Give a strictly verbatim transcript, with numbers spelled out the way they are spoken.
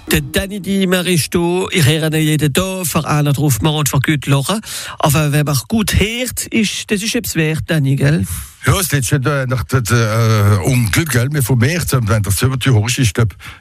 Der Danny Di Maristo, ich höre ihn jeden Tag, vor allem ruft man und vor gut lachen. Aber wenn man gut hört, ist das ist etwas wert, Danny, gell? Ja, es ist nicht nach dem Unglück, gell? Wir vermehrt, wenn das über die Horst ist,